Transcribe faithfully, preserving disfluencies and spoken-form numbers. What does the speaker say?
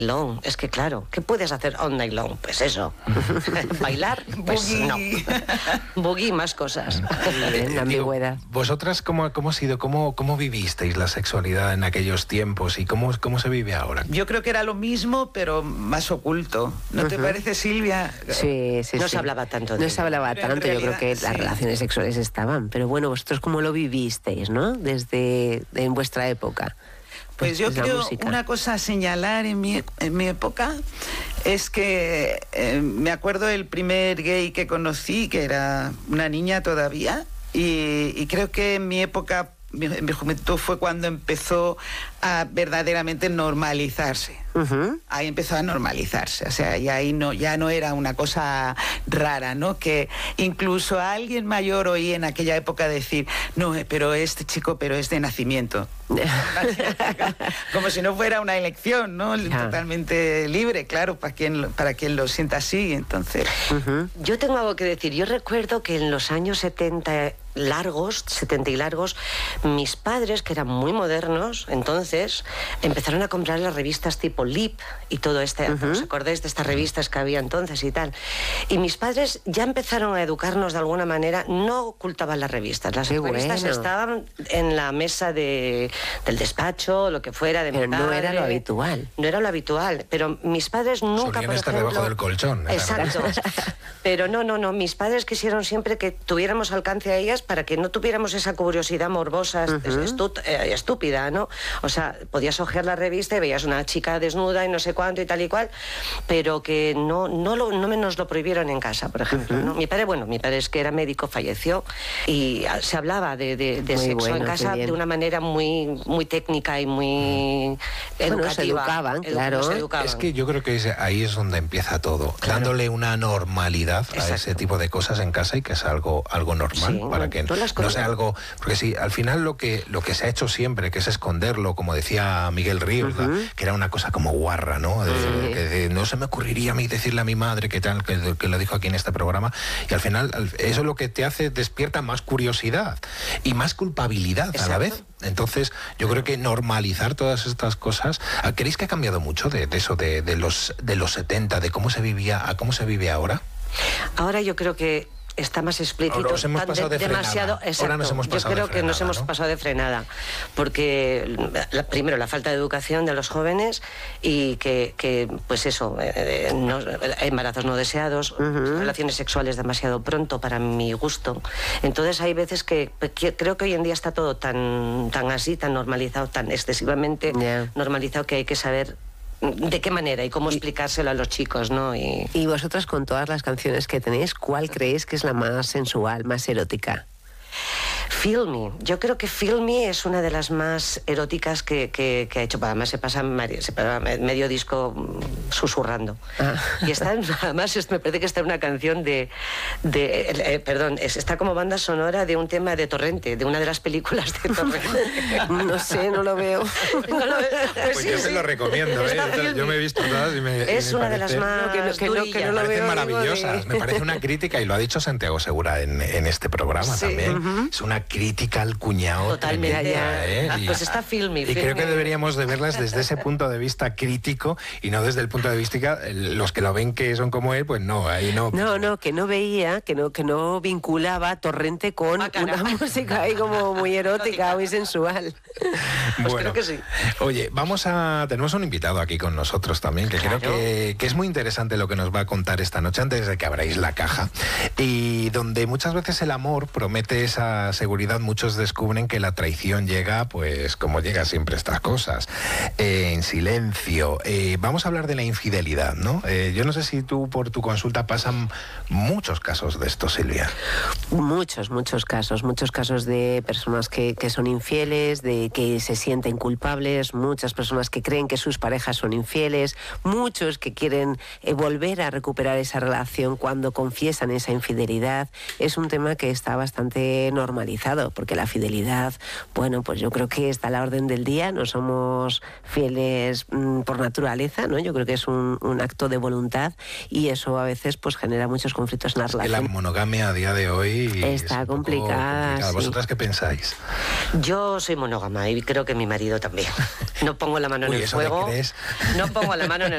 long. Es que claro, ¿qué puedes hacer all night long? Pues eso. Bailar, pues no. Boogie, más cosas. Bien, la ambigüedad. ¿Vosotras cómo, cómo ha sido, cómo, cómo vivisteis la sexualidad en aquellos tiempos y cómo, cómo se vive ahora? Yo creo que era lo mismo, pero más oculto. ¿No uh-huh. te parece, Silvia? Sí, sí, No sí. se hablaba tanto de No se hablaba pero tanto, yo realidad, creo que sí. las relaciones sexuales estaban. Pero bueno, vosotros cómo lo vivisteis, ¿no? Desde en vuestra época. Pues yo Desde creo una cosa a señalar en mi, en mi época es que eh, me acuerdo del primer gay que conocí, que era una niña todavía, y, y creo que en mi época, en mi juventud, fue cuando empezó a verdaderamente normalizarse. Uh-huh. Ahí empezó a normalizarse, o sea, y ahí no, ya no era una cosa rara, ¿no? Que incluso a alguien mayor oí en aquella época decir, no, pero este chico, pero es de nacimiento. Como si no fuera una elección, ¿no? Yeah. Totalmente libre, claro, para quien, para quien lo sienta así, entonces. Uh-huh. Yo tengo algo que decir. Yo recuerdo que en los años setenta largos, setenta y largos, mis padres, que eran muy modernos, entonces, empezaron a comprar las revistas tipo Lip y todo este, uh-huh. ¿os acordáis de estas revistas que había entonces y tal? Y mis padres ya empezaron a educarnos de alguna manera, no ocultaban las revistas, las Qué revistas bueno. estaban en la mesa de, del despacho, lo que fuera, de pero mi padre. no era lo habitual. No era lo habitual, pero mis padres nunca, Solían por estar ejemplo... debajo del colchón. Exacto. Pero no, no, no, mis padres quisieron siempre que tuviéramos alcance a ellas para que no tuviéramos esa curiosidad morbosa, uh-huh. estu- eh, estúpida, ¿no? O sea, podías ojear la revista y veías una chica desnuda y no sé cuánto y tal y cual, pero que no, no, lo, no me nos lo prohibieron en casa, por ejemplo, uh-huh. ¿no? Mi padre, bueno, mi padre es que era médico, falleció, y se hablaba de, de, de sexo bueno, en casa de una manera muy, muy técnica y muy educativa. Bueno, se educaban, Edu- claro. se educaban. Es que yo creo que es, ahí es donde empieza todo, claro. dándole una normalidad Exacto. a ese tipo de cosas en casa y que es algo, algo normal, sí, para que no sea algo... Porque sí, al final lo que, lo que se ha hecho siempre, que es esconderlo, como decía Miguel Ríos, uh-huh. que era una cosa como guarra, ¿no? De, sí. que de, no se me ocurriría a mí decirle a mi madre que tal, que, que lo dijo aquí en este programa, y al final eso es lo que te hace, despierta más curiosidad y más culpabilidad Exacto. a la vez. Entonces, yo creo que normalizar todas estas cosas, ¿creéis que ha cambiado mucho de, de eso de, de los de los setenta, de cómo se vivía a cómo se vive ahora? Ahora yo creo que está más explícito. Nos hemos pasado de, de demasiado, frenada. Ahora nos hemos pasado Yo creo de frenada, que nos hemos ¿no? pasado de frenada, porque la, primero la falta de educación de los jóvenes y que, que pues eso, eh, no, embarazos no deseados, uh-huh. relaciones sexuales demasiado pronto para mi gusto. Entonces hay veces que, que creo que hoy en día está todo tan, tan así, tan normalizado, tan excesivamente yeah. normalizado, que hay que saber de qué manera y cómo explicárselo a los chicos, ¿no? Y... y vosotras, con todas las canciones que tenéis, ¿cuál creéis que es la más sensual, más erótica? Feel Me. Yo creo que Feel Me es una de las más eróticas que, que, que ha hecho. Además se pasa, se pasa medio disco susurrando. Ah. Y está, además me parece que está en una canción de, de eh, perdón, está como banda sonora de un tema de Torrente, de una de las películas de Torrente. No sé, no lo veo. No lo veo. Pues, pues sí, yo sí. se lo recomiendo, ¿eh? Yo me he visto todas y me Es y me una parece, de las más que no, que no, que no me lo parecen veo, maravillosas. Me parece una crítica, y lo ha dicho Santiago Segura en, en este programa sí. también. Uh-huh. Es una crítica al cuñado. Totalmente. Tremenda, ¿eh? Ah, y, pues está Feel Me. Y creo que deberíamos de verlas desde ese punto de vista crítico y no desde el punto de vista los que lo ven que son como él, pues no, ahí no. No, no, que no veía, que no, que no vinculaba Torrente con ah, una música ahí como muy erótica, muy sensual. Pues bueno, creo que sí. Oye, vamos a tenemos un invitado aquí con nosotros también, que claro. creo que, que es muy interesante lo que nos va a contar esta noche antes de que abráis la caja, y donde muchas veces el amor promete esa seguridad. Muchos descubren que la traición llega, pues como llega siempre estas cosas, eh, en silencio. Eh, vamos a hablar de la infidelidad, ¿no? Eh, yo no sé si tú por tu consulta pasan muchos casos de esto, Silvia. Muchos, muchos casos, muchos casos de personas que, que son infieles, de que se sienten culpables, muchas personas que creen que sus parejas son infieles, muchos que quieren eh, volver a recuperar esa relación cuando confiesan esa infidelidad. Es un tema que está bastante normalizado, porque la fidelidad, bueno, pues yo creo que está a la orden del día, no somos fieles mmm, por naturaleza, ¿no? Yo creo que es un, un acto de voluntad, y eso a veces pues genera muchos conflictos en la relación. La monogamia a día de hoy está complicada. complicada. Sí. ¿Vosotras qué pensáis? Yo soy monógama y creo que mi marido también. No pongo la mano Uy, en el ¿eso fuego. ¿Qué crees? No pongo la mano en el